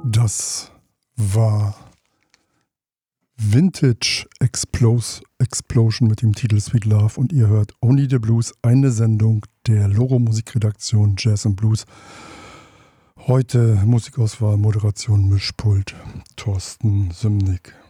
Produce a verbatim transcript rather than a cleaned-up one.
Das war Vintage Explos- Explosion mit dem Titel Sweet Love und ihr hört Only the Blues, eine Sendung der Loro Musikredaktion Jazz and Blues. Heute Musikauswahl, Moderation, Mischpult, Thorsten Sümnick.